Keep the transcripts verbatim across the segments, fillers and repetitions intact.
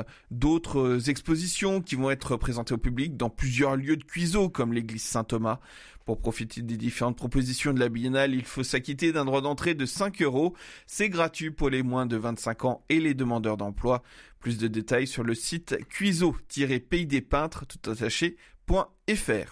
d'autres expositions qui vont être présentées au public dans plusieurs lieux de Cuiseaux, comme l'église Saint-Thomas. Pour profiter des différentes propositions de la Biennale, il faut s'acquitter d'un droit d'entrée de cinq euros. C'est gratuit pour les moins de vingt-cinq ans et les demandeurs d'emploi. Plus de détails sur le site cuiseaux-pays des peintres, tout attaché, point f r.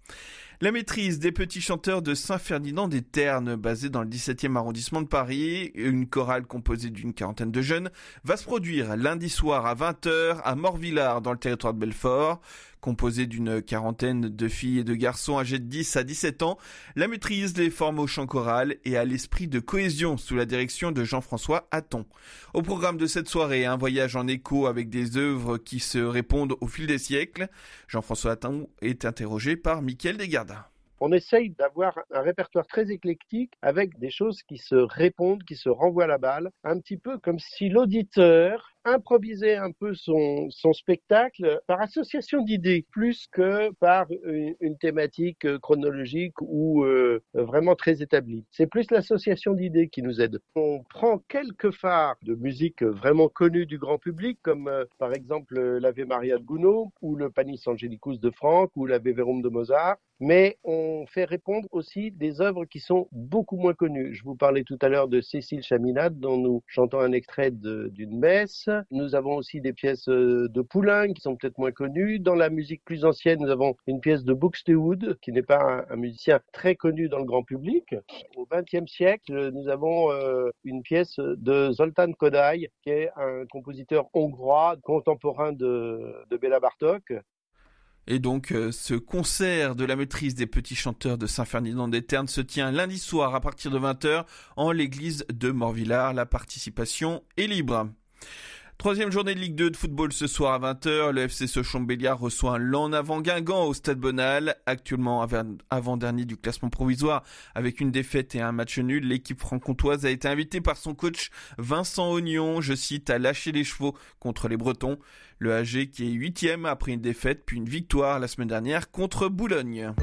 La maîtrise des petits chanteurs de Saint-Ferdinand-des-Ternes, basée dans le dix-septième arrondissement de Paris, une chorale composée d'une quarantaine de jeunes, va se produire lundi soir à vingt heures à Morvillard, dans le territoire de Belfort. Composée d'une quarantaine de filles et de garçons âgés de dix à dix-sept ans, la maîtrise les forme au chant choral et à l'esprit de cohésion sous la direction de Jean-François Hatton. Au programme de cette soirée, un voyage en écho avec des œuvres qui se répondent au fil des siècles. Jean-François Hatton est interrogé par Mickaël Desgardins. On essaye d'avoir un répertoire très éclectique avec des choses qui se répondent, qui se renvoient la balle, un petit peu comme si l'auditeur improvisait un peu son, son spectacle par association d'idées, plus que par une, une thématique chronologique ou euh, vraiment très établie. C'est plus l'association d'idées qui nous aide. On prend quelques phares de musique vraiment connus du grand public, comme euh, par exemple l'Ave Maria de Gounod, ou le Panis Angelicus de Franck, ou l'Ave Verum de Mozart, mais on fait répondre aussi des œuvres qui sont beaucoup moins connues. Je vous parlais tout à l'heure de Cécile Chaminade, dont nous chantons un extrait de, d'une messe. Nous avons aussi des pièces de Poulenc qui sont peut-être moins connues. Dans la musique plus ancienne, nous avons une pièce de Buxtehude, qui n'est pas un, un musicien très connu dans le grand public. Au vingtième siècle, nous avons euh, une pièce de Zoltán Kodály, qui est un compositeur hongrois contemporain de, de Béla Bartók. Et donc, euh, ce concert de la maîtrise des petits chanteurs de Saint-Ferdinand-des-Ternes se tient lundi soir à partir de vingt heures en l'église de Morvillard. La participation est libre. Troisième journée de Ligue deux de football ce soir à vingt heures. Le F C Sochaux-Béliard reçoit un Laon avant Guingamp au Stade Bonal. Actuellement avant-dernier du classement provisoire avec une défaite et un match nul, l'équipe franc-comtoise a été invitée par son coach Vincent Ognon, je cite, à lâcher les chevaux contre les Bretons. Le A G qui est huitième après une défaite puis une victoire la semaine dernière contre Boulogne.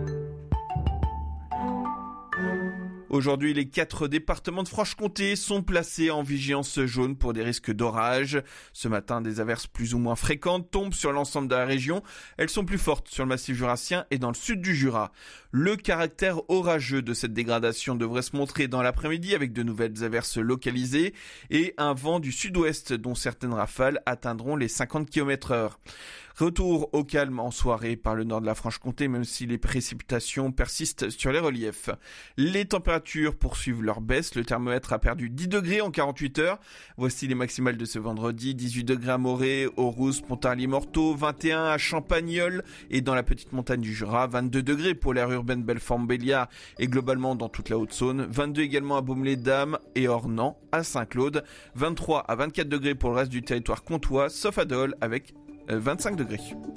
Aujourd'hui, les quatre départements de Franche-Comté sont placés en vigilance jaune pour des risques d'orage. Ce matin, des averses plus ou moins fréquentes tombent sur l'ensemble de la région. Elles sont plus fortes sur le massif jurassien et dans le sud du Jura. Le caractère orageux de cette dégradation devrait se montrer dans l'après-midi avec de nouvelles averses localisées et un vent du sud-ouest dont certaines rafales atteindront les cinquante kilomètres heure. Retour au calme en soirée par le nord de la Franche-Comté, même si les précipitations persistent sur les reliefs. Les températures poursuivent leur baisse. Le thermomètre a perdu dix degrés en quarante-huit heures. Voici les maximales de ce vendredi. dix-huit degrés à Morée, aux Rousses, Pontarlier-Morteau, vingt et un à Champagnole et dans la petite montagne du Jura, vingt-deux degrés pour l'aire urbaine Belfort-Montbéliard et globalement dans toute la Haute-Saône, vingt-deux également à Baume-les-Dames et Ornans, à Saint-Claude, vingt-trois à vingt-quatre degrés pour le reste du territoire comtois, sauf à Dole avec vingt-cinq degrés.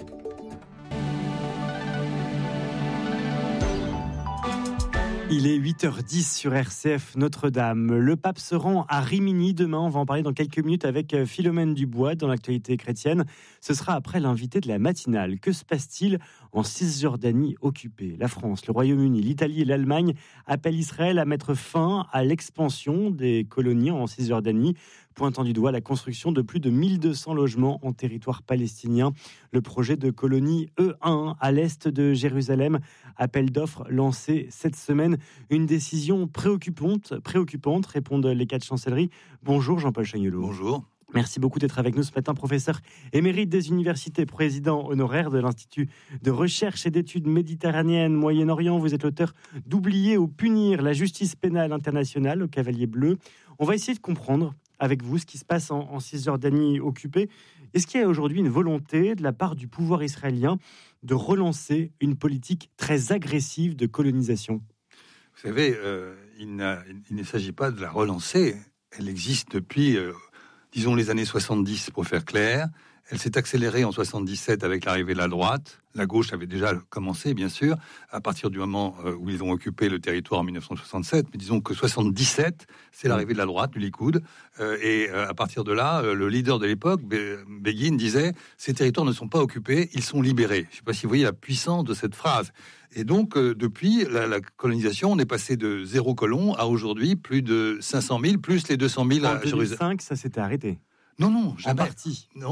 Il est huit heures dix sur R C F Notre-Dame. Le pape se rend à Rimini demain. On va en parler dans quelques minutes avec Philomène Dubois dans l'actualité chrétienne. Ce sera après l'invité de la matinale. Que se passe-t-il en Cisjordanie occupée ? La France, le Royaume-Uni, l'Italie et l'Allemagne appellent Israël à mettre fin à l'expansion des colonies en Cisjordanie, pointant du doigt la construction de plus de mille deux cents logements en territoire palestinien. Le projet de colonie E un à l'est de Jérusalem, appel d'offres lancé cette semaine. Une décision préoccupante, préoccupante, répondent les quatre chancelleries. Bonjour Jean-Paul Chagnolot. Bonjour. Merci beaucoup d'être avec nous ce matin, professeur émérite des universités, président honoraire de l'Institut de recherche et d'études méditerranéennes Moyen-Orient. Vous êtes l'auteur d'Oublier ou punir la justice pénale internationale au Cavalier Bleu. On va essayer de comprendre avec vous ce qui se passe en, en Cisjordanie occupée. Est-ce qu'il y a aujourd'hui une volonté de la part du pouvoir israélien de relancer une politique très agressive de colonisation ? Vous savez, euh, il, il ne s'agit pas de la relancer. Elle existe depuis, euh, disons, les années soixante-dix, pour faire clair. Elle s'est accélérée en soixante-dix-sept avec l'arrivée de la droite. La gauche avait déjà commencé, bien sûr, à partir du moment où ils ont occupé le territoire en dix-neuf cent soixante-sept. Mais disons que soixante-dix-sept, c'est l'arrivée de la droite, du Likoud. Et à partir de là, le leader de l'époque, Begin, disait « Ces territoires ne sont pas occupés, ils sont libérés ». Je ne sais pas si vous voyez la puissance de cette phrase. Et donc, depuis la, la colonisation, on est passé de zéro colon à aujourd'hui plus de cinq cent mille, plus les deux cent mille à Jérusalem. En deux mille cinq, ça s'était arrêté. Non, non, jamais. En partie. Non.